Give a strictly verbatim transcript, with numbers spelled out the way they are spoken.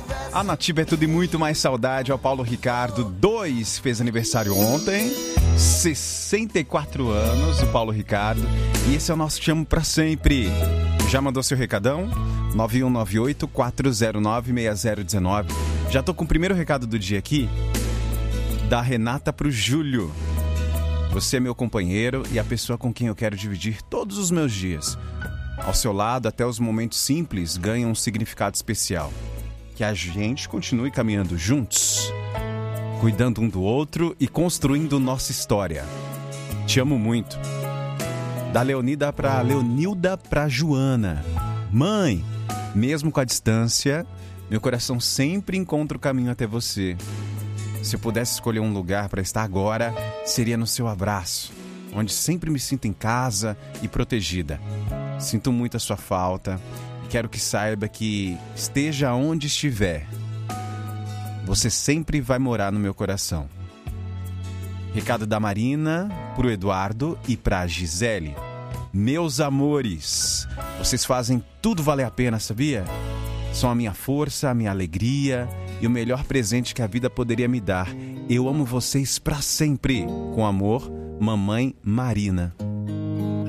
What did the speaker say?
A Nativa é tudo e muito mais saudade ao Paulo Ricardo. Dois fez aniversário ontem, sessenta e quatro anos, o Paulo Ricardo. E esse é o nosso Te Amo Pra Sempre. Já mandou seu recadão? nove um nove oito, quatro zero nove, seis zero um nove. Já tô com o primeiro recado do dia aqui, da Renata pro Júlio. Você é meu companheiro e a pessoa com quem eu quero dividir todos os meus dias. Ao seu lado, até os momentos simples ganham um significado especial. Que a gente continue caminhando juntos, cuidando um do outro e construindo nossa história. Te amo muito. Da Leonida pra Leonilda pra Joana. Mãe, mesmo com a distância, meu coração sempre encontra o caminho até você. Se eu pudesse escolher um lugar para estar agora, seria no seu abraço, onde sempre me sinto em casa e protegida. Sinto muito a sua falta. Quero que saiba que, esteja onde estiver, você sempre vai morar no meu coração. Recado da Marina pro Eduardo e pra Gisele. Meus amores, vocês fazem tudo valer a pena, sabia? São a minha força, a minha alegria e o melhor presente que a vida poderia me dar. Eu amo vocês pra sempre. Com amor, Mamãe Marina.